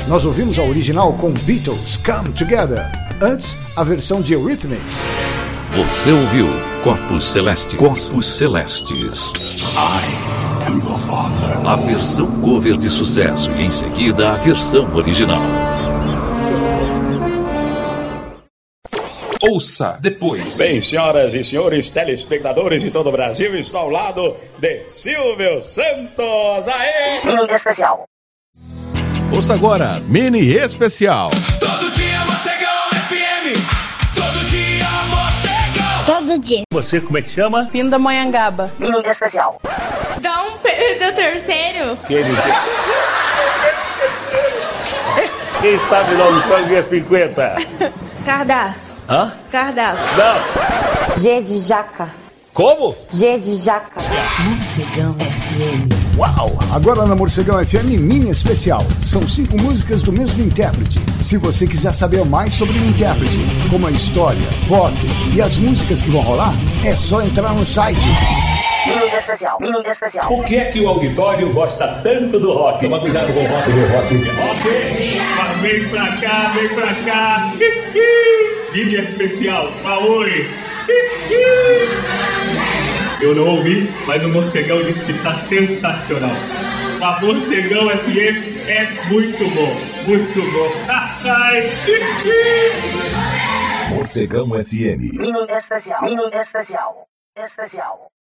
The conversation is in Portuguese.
Nós ouvimos a original com Beatles, Come Together. Antes, a versão de Eurythmics. Você ouviu Corpos Celestes. Corpos Celestes. I am your father. A versão cover de sucesso e em seguida a versão original. Ouça depois. Bem, senhoras e senhores telespectadores de todo o Brasil, estou ao lado de Silvio Santos. Aê! Mini especial. Ouça agora, Mini Especial. Todo dia Mocegão FM. Todo dia Mocegão. Todo dia. Você, como é que chama? Pindamonhangaba. Mini especial. Dom Pedro terceiro. Quem sabe logo sangue é 50? Cardaço. Hã? Cardaço. Não. G de jaca. Como? G de jaca. Morcegão FM. Uau! Agora na Morcegão FM Mini Especial. São 5 músicas do mesmo intérprete. Se você quiser saber mais sobre o intérprete, como a história, foto e as músicas que vão rolar, é só entrar no site. Mini especial. Mini especial. Por que é que o auditório gosta tanto do rock? Toma cuidado com o rock do rock. Ok, mas vem pra cá, vem pra cá. Mini especial, Maui. Eu não ouvi, mas o Morcegão disse que está sensacional. A Morcegão FM é muito bom, muito bom. Morcegão FM. Mini especial. Mini especial. Especial.